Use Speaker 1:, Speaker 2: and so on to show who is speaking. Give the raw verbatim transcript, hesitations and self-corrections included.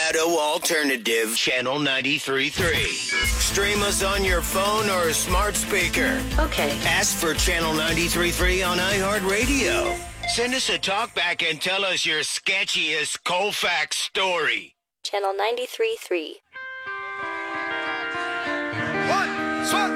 Speaker 1: Colorado Alternative, Channel ninety-three point three. Stream us on your phone or smart speaker.
Speaker 2: Okay.
Speaker 1: Ask for Channel ninety-three point three on iHeartRadio. Send us a talkback and tell us your sketchiest Colfax story.
Speaker 2: Channel ninety-three point three.